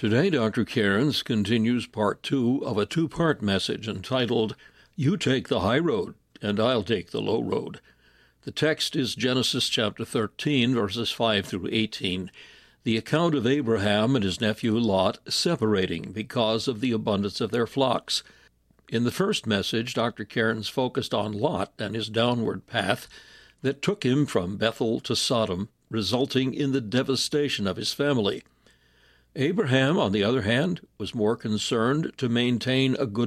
Today, Dr. Cairns continues part 2 of a two-part message entitled, You Take the High Road, and I'll Take the Low Road. The text is Genesis chapter 13, verses 5 through 18, the account of Abraham and his nephew Lot separating because of the abundance of their flocks. In the first message, Dr. Cairns focused on Lot and his downward path that took him from Bethel to Sodom, resulting in the devastation of his family. Abraham, on the other hand, was more concerned to maintain a good